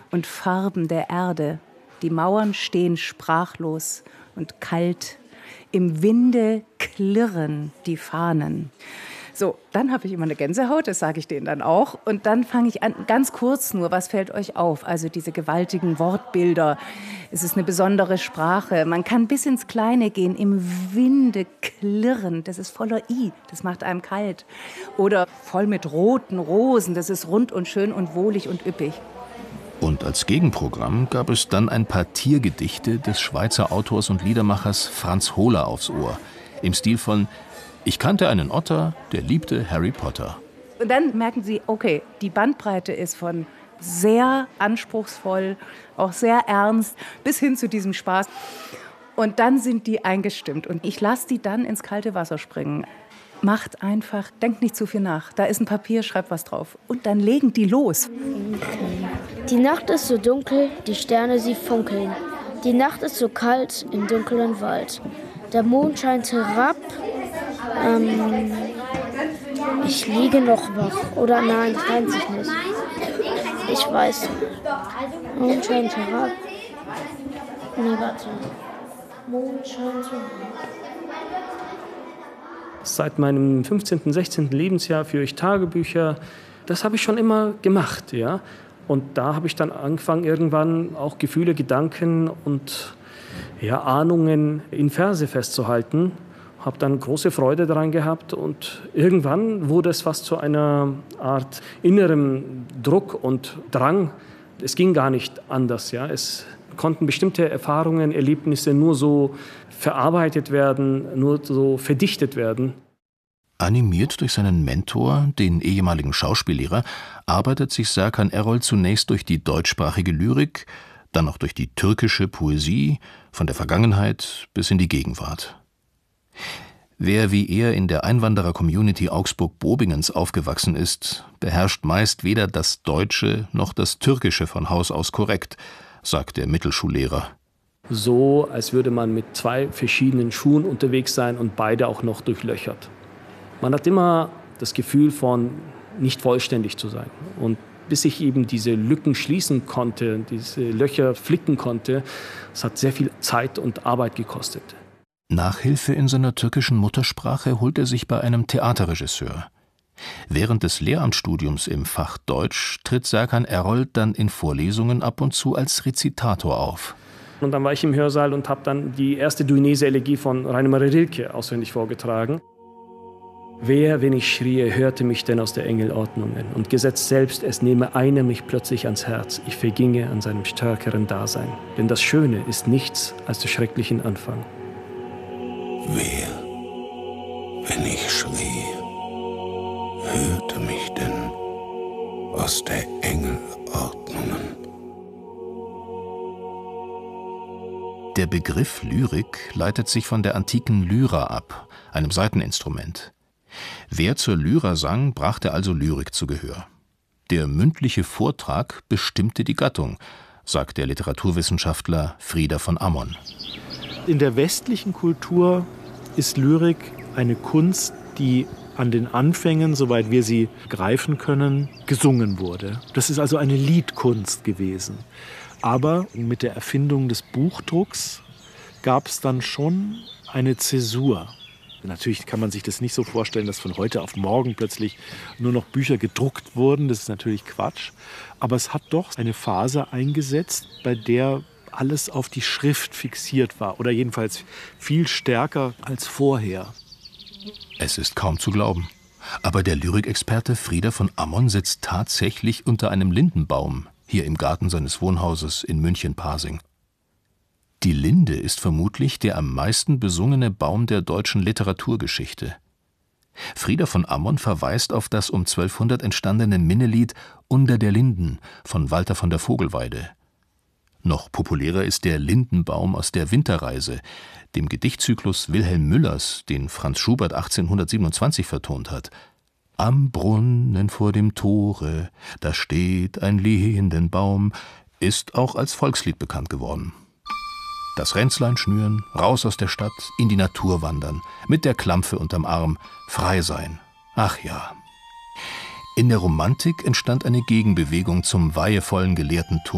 und Farben der Erde. Die Mauern stehen sprachlos und kalt. Im Winde klirren die Fahnen. So, dann habe ich immer eine Gänsehaut, das sage ich denen dann auch. Und dann fange ich an, ganz kurz nur, was fällt euch auf? Also diese gewaltigen Wortbilder. Es ist eine besondere Sprache. Man kann bis ins Kleine gehen, im Winde klirren. Das ist voller I, das macht einem kalt. Oder voll mit roten Rosen, das ist rund und schön und wohlig und üppig. Und als Gegenprogramm gab es dann ein paar Tiergedichte des Schweizer Autors und Liedermachers Franz Hohler aufs Ohr. Im Stil von »Ich kannte einen Otter, der liebte Harry Potter«. Und dann merken Sie, okay, die Bandbreite ist von sehr anspruchsvoll, auch sehr ernst, bis hin zu diesem Spaß. Und dann sind die eingestimmt und ich lasse die dann ins kalte Wasser springen. Macht einfach, denkt nicht zu viel nach. Da ist ein Papier, schreibt was drauf. Und dann legen die los. Die Nacht ist so dunkel, die Sterne sie funkeln. Die Nacht ist so kalt im dunklen Wald. Der Mond scheint herab. Ich liege noch wach. Oder nein, das weiß ich nicht. Ich weiß. Mond scheint herab. Nee, warte. Mond scheint herab. Seit meinem 15., 16. Lebensjahr führe ich Tagebücher. Das habe ich schon immer gemacht, ja. Und da habe ich dann angefangen, irgendwann auch Gefühle, Gedanken und ja, Ahnungen in Verse festzuhalten. Habe dann große Freude daran gehabt und irgendwann wurde es fast zu einer Art innerem Druck und Drang. Es ging gar nicht anders, ja. Es konnten bestimmte Erfahrungen, Erlebnisse nur so verarbeitet werden, nur so verdichtet werden. Animiert durch seinen Mentor, den ehemaligen Schauspiellehrer, arbeitet sich Serkan Erol zunächst durch die deutschsprachige Lyrik, dann noch durch die türkische Poesie, von der Vergangenheit bis in die Gegenwart. Wer wie er in der Einwanderer-Community Augsburg-Bobingens aufgewachsen ist, beherrscht meist weder das Deutsche noch das Türkische von Haus aus korrekt, sagt der Mittelschullehrer. So, als würde man mit zwei verschiedenen Schuhen unterwegs sein und beide auch noch durchlöchert. Man hat immer das Gefühl von nicht vollständig zu sein. Und bis ich eben diese Lücken schließen konnte, diese Löcher flicken konnte, es hat sehr viel Zeit und Arbeit gekostet. Nachhilfe in seiner türkischen Muttersprache holt er sich bei einem Theaterregisseur. Während des Lehramtsstudiums im Fach Deutsch tritt Serkan Erol dann in Vorlesungen ab und zu als Rezitator auf. Und dann war ich im Hörsaal und habe dann die erste Duinese-Elegie von Rainer Maria Rilke auswendig vorgetragen. Wer, wenn ich schrie, hörte mich denn aus der Engelordnungen? Und gesetzt selbst, es nehme einer mich plötzlich ans Herz, ich verginge an seinem stärkeren Dasein. Denn das Schöne ist nichts als der schrecklichen Anfang. Wer, wenn ich schrie, hörte mich denn aus der Engelordnungen? Der Begriff Lyrik leitet sich von der antiken Lyra ab, einem Saiteninstrument. Wer zur Lyra sang, brachte also Lyrik zu Gehör. Der mündliche Vortrag bestimmte die Gattung, sagt der Literaturwissenschaftler Frieder von Ammon. In der westlichen Kultur ist Lyrik eine Kunst, die an den Anfängen, soweit wir sie greifen können, gesungen wurde. Das ist also eine Liedkunst gewesen. Aber mit der Erfindung des Buchdrucks gab es dann schon eine Zäsur. Natürlich kann man sich das nicht so vorstellen, dass von heute auf morgen plötzlich nur noch Bücher gedruckt wurden. Das ist natürlich Quatsch. Aber es hat doch eine Phase eingesetzt, bei der alles auf die Schrift fixiert war. Oder jedenfalls viel stärker als vorher. Es ist kaum zu glauben. Aber der Lyrikexperte Frieder von Ammon sitzt tatsächlich unter einem Lindenbaum, hier im Garten seines Wohnhauses in München-Pasing. Die Linde ist vermutlich der am meisten besungene Baum der deutschen Literaturgeschichte. Frieder von Ammon verweist auf das um 1200 entstandene Minnelied »Unter der Linden« von Walter von der Vogelweide. Noch populärer ist der Lindenbaum aus der Winterreise, dem Gedichtzyklus Wilhelm Müllers, den Franz Schubert 1827 vertont hat. »Am Brunnen vor dem Tore, da steht ein Lindenbaum«, ist auch als Volkslied bekannt geworden. Das Ränzlein schnüren, raus aus der Stadt, in die Natur wandern, mit der Klampfe unterm Arm, frei sein. Ach ja. In der Romantik entstand eine Gegenbewegung zum weihevollen Gelehrtentum